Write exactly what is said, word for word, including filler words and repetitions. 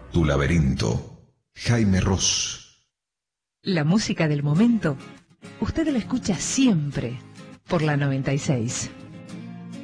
Tu laberinto. Jaime Ross. La música del momento, usted la escucha siempre por la noventa y seis.